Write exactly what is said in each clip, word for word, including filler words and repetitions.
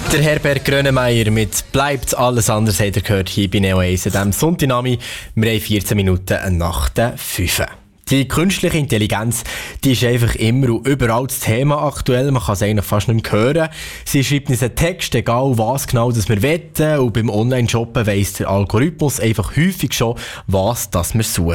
Der Herbert Grönemeyer mit «Bleibt alles anders» hat er gehört hier bei Neo eins an diesem Sonntagnachmittag. Wir haben vierzehn Minuten nach der fünf. Die künstliche Intelligenz, die ist einfach immer und überall das Thema aktuell. Man kann es eigentlich fast nicht mehr hören. Sie schreibt uns einen Text, egal was genau das wir wollen. Und beim Online-Shoppen weiss der Algorithmus einfach häufig schon, was das wir suchen.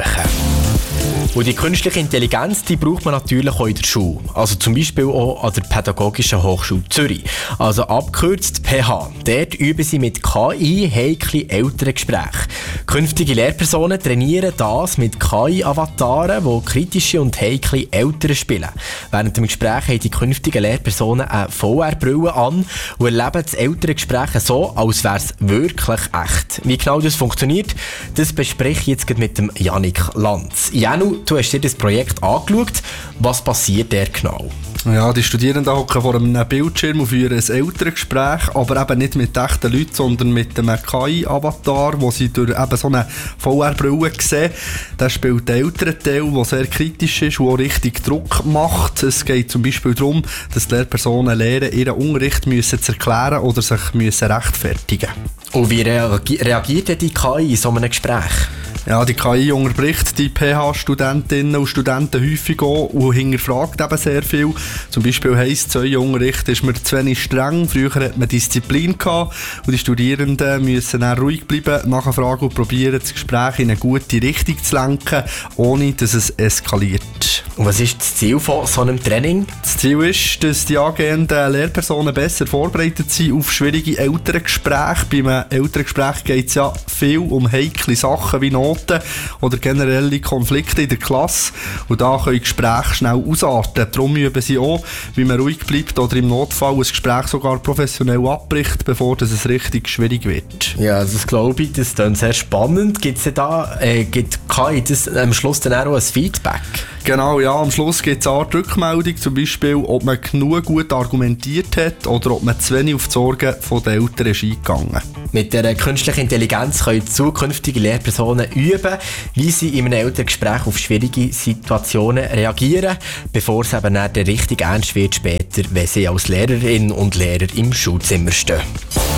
Und die künstliche Intelligenz, die braucht man natürlich auch in der Schule. Also zum Beispiel auch an der Pädagogischen Hochschule Zürich. Also abgekürzt P H. Dort üben sie mit K I heikle Elterngespräche. Künftige Lehrpersonen trainieren das mit K I-Avataren, die kritische und heikle Eltern spielen. Während dem Gespräch haben die künftigen Lehrpersonen eine V R-Brille an und erleben das Elterngespräch so, als wäre es wirklich echt. Wie genau das funktioniert, das bespreche ich jetzt mit dem Yannick Lanz. Janu, du hast dir das Projekt angeschaut. Was passiert da genau? Ja, die Studierenden hocken vor einem Bildschirm und führen ein Elterngespräch, aber eben nicht mit echten Leuten, sondern mit einem K I-Avatar, wo sie durch eben so eine V R-Brille sehen. Der spielt den älteren Teil, der sehr kritisch ist und auch richtig Druck macht. Es geht zum Beispiel darum, dass die Lehrpersonen lernen, ihren Unterricht müssen zu erklären oder sich müssen rechtfertigen. Und wie reagi- reagiert denn die K I in so einem Gespräch? Ja, die K I unterbricht die P H-Studentinnen und Studenten häufig auch und hinterfragt eben sehr viel. Zum Beispiel heisst es, euer Unterricht ist mir zu wenig streng. Früher hat man Disziplin gehabt und die Studierenden müssen dann ruhig bleiben, nachfragen und probieren, das Gespräch in eine gute Richtung zu lenken, ohne dass es eskaliert. Und was ist das Ziel von so einem Training? Das Ziel ist, dass die angehenden Lehrpersonen besser vorbereitet sind auf schwierige Elterngespräche. Bei einem Elterngespräch geht es ja viel um heikle Sachen wie Noten oder generelle Konflikte in der Klasse. Und da können Gespräche schnell ausarten. Darum üben sie auch, wie man ruhig bleibt oder im Notfall ein Gespräch sogar professionell abbricht, bevor es richtig schwierig wird. Ja, das glaube ich, das ist sehr spannend. Gibt es da, äh, gibt K I das am Schluss dann auch ein Feedback? Genau, ja, am Schluss gibt es eine Rückmeldung, zum Beispiel, ob man genug gut argumentiert hat oder ob man zu wenig auf die Sorgen der Eltern ist eingegangen. Mit der künstlichen Intelligenz können zukünftige Lehrpersonen üben, wie sie in einem Elterngespräch auf schwierige Situationen reagieren, bevor es eben dann richtig ernst wird später, wenn sie als Lehrerin und Lehrer im Schulzimmer stehen.